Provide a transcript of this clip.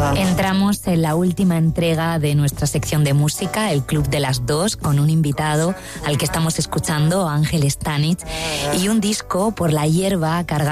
Entramos en la última entrega de nuestra sección de música, el Club de las Dos, con un invitado al que estamos escuchando, Ángel Stanich, y un disco, Por la hierba, cargado